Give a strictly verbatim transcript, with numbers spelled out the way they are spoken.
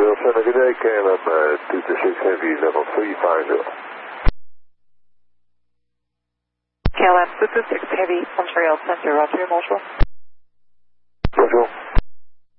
Montreal Center, good day, K L M uh, two two six Heavy, level three five zero. K L M two two six Heavy, Montreal Center, Roger, Montreal. Montreal.